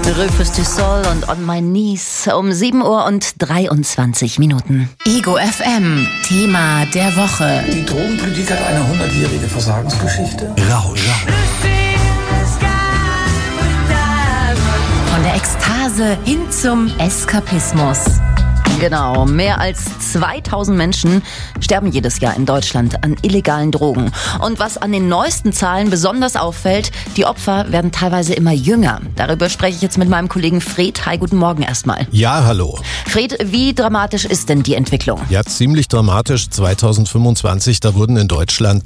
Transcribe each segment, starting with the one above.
Rufus du Sol und On My Knees um 7:23 Minuten. Ego FM, Thema der Woche. Die Drogenpolitik hat eine 100-jährige Versagensgeschichte. Rausch. Von der Ekstase hin zum Eskapismus. Genau, mehr als 2000 Menschen sterben jedes Jahr in Deutschland an illegalen Drogen. Und was an den neuesten Zahlen besonders auffällt, die Opfer werden teilweise immer jünger. Darüber spreche ich jetzt mit meinem Kollegen Fred. Hi, guten Morgen erstmal. Ja, hallo. Fred, wie dramatisch ist denn die Entwicklung? Ja, ziemlich dramatisch. 2025, da wurden in Deutschland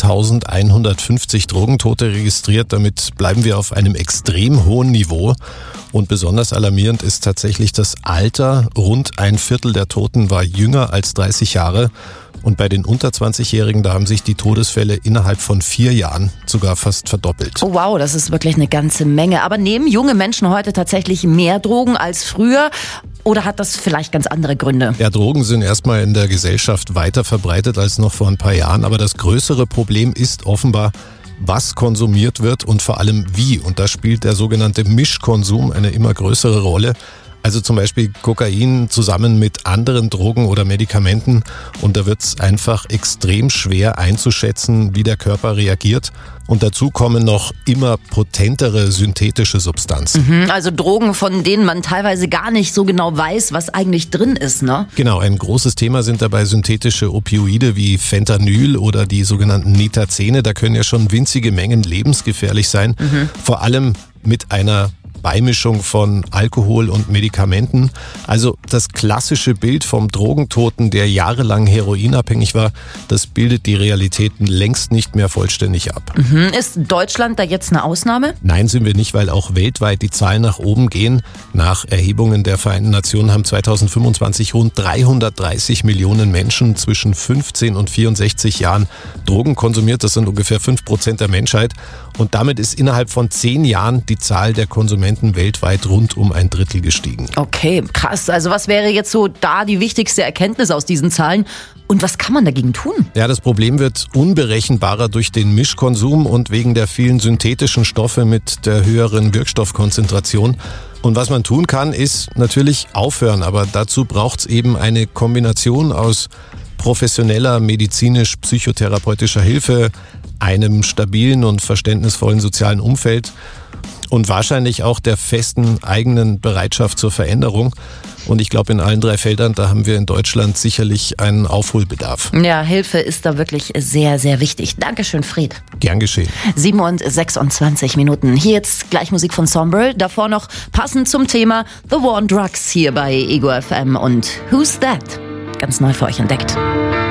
2150 Drogentote registriert. Damit bleiben wir auf einem extrem hohen Niveau. Und besonders alarmierend ist tatsächlich das Alter. Rund ein Viertel der Toten war jünger als 30 Jahre. Und bei den unter 20-Jährigen, da haben sich die Todesfälle innerhalb von 4 Jahren sogar fast verdoppelt. Oh wow, das ist wirklich eine ganze Menge. Aber nehmen junge Menschen heute tatsächlich mehr Drogen als früher? Oder hat das vielleicht ganz andere Gründe? Ja, Drogen sind erstmal in der Gesellschaft weiter verbreitet als noch vor ein paar Jahren. Aber das größere Problem ist offenbar, was konsumiert wird und vor allem wie. Und da spielt der sogenannte Mischkonsum eine immer größere Rolle. Also zum Beispiel Kokain zusammen mit anderen Drogen oder Medikamenten. Und da wird es einfach extrem schwer einzuschätzen, wie der Körper reagiert. Und dazu kommen noch immer potentere synthetische Substanzen. Also Drogen, von denen man teilweise gar nicht so genau weiß, was eigentlich drin ist, ne? Genau, ein großes Thema sind dabei synthetische Opioide wie Fentanyl oder die sogenannten Nitazene. Da können ja schon winzige Mengen lebensgefährlich sein. Vor allem mit einer Beimischung von Alkohol und Medikamenten. Also das klassische Bild vom Drogentoten, der jahrelang heroinabhängig war, das bildet die Realitäten längst nicht mehr vollständig ab. Ist Deutschland da jetzt eine Ausnahme? Nein, sind wir nicht, weil auch weltweit die Zahlen nach oben gehen. Nach Erhebungen der Vereinten Nationen haben 2025 rund 330 Millionen Menschen zwischen 15 und 64 Jahren Drogen konsumiert. Das sind ungefähr 5% der Menschheit. Und damit ist innerhalb von 10 Jahren die Zahl der Konsumenten weltweit rund um ein Drittel gestiegen. Okay, krass. Also was wäre jetzt so da die wichtigste Erkenntnis aus diesen Zahlen? Und was kann man dagegen tun? Ja, das Problem wird unberechenbarer durch den Mischkonsum und wegen der vielen synthetischen Stoffe mit der höheren Wirkstoffkonzentration. Und was man tun kann, ist natürlich aufhören. Aber dazu braucht es eben eine Kombination aus professioneller medizinisch-psychotherapeutischer Hilfe, einem stabilen und verständnisvollen sozialen Umfeld und wahrscheinlich auch der festen eigenen Bereitschaft zur Veränderung. Und ich glaube, in allen 3 Feldern, da haben wir in Deutschland sicherlich einen Aufholbedarf. Ja, Hilfe ist da wirklich sehr, sehr wichtig. Dankeschön, Fred. Gern geschehen. 7:26 Minuten. Hier jetzt gleich Musik von Sombrel. Davor noch passend zum Thema The War on Drugs hier bei Ego FM und Who's That? Ganz neu für euch entdeckt.